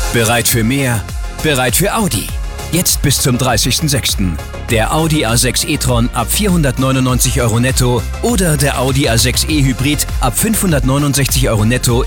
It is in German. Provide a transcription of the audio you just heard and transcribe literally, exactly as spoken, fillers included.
Bereit für mehr? Bereit für Audi. Jetzt bis zum dreißigsten sechsten Der Audi A sechs e-tron ab vierhundertneunundneunzig Euro netto oder der Audi A sechs e Hybrid ab fünfhundertneunundsechzig Euro netto